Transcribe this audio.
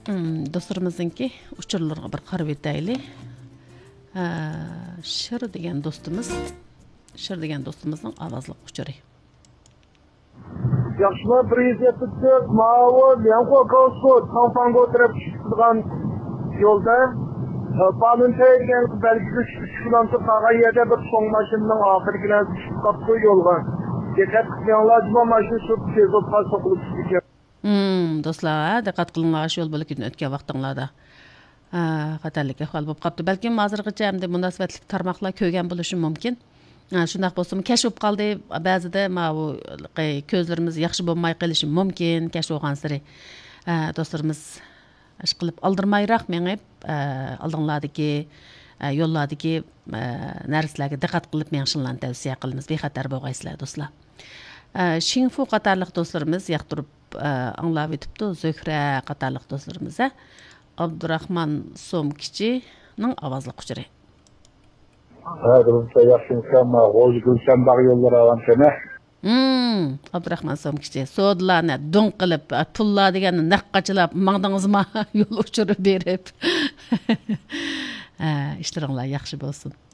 Dostlarımızınki uçurlarına bir qarab etayli. Şir degan do'stimizning ovozli uçuri. Yaxşılar prezidenti Mao Lianhuo Tangfango taraf çıkılan yolda Palentay'den belki çıkılantı Kagaya'da bir son maşının ahirkilen çıkıp yolga. Dikkat qilinglar, bu maşın sürüp tezop soqilib chiqdi. Do'stlar, diqqat qilinglar, shu yo'l bo'lakdan o'tgan vaqtinglarda. Xatarlik ahvol bo'lib qolibdi. Balki hozirgacha hamda munosabatli tarmoqlar ko'rgan bo'lishi mumkin. Shunday bo'lsa, kashf bo'lib qoldi. Ba'zida bu ko'zlarimiz yaxshi bo'lmay qolishi mumkin. Kashf bo'lgan sari do'stlarimiz ish qilib oldirmayroq mengib oldinglardagi yo'llardagi narsalarga diqqat qilib menshillarni tavsiya qilamiz. Bexatar bo'lgaysizlar do'stlar. Shinfu qatorliq do'stlarimiz yoqtirib anglab o'tibdi. Zuhra qatorliq do'stlarimiz Abdurrahman Somkichining ovozli quchuri. Hadi yaxshimisan, o'zi Gulshan bog' yo'llari avansana. Abdurrahman Somkichi sodlarni do'ng qilib, pullar deganni naqqachilab, mangdingizmi yo'l uchirib berib. İşleringlar yaxshi bo'lsin.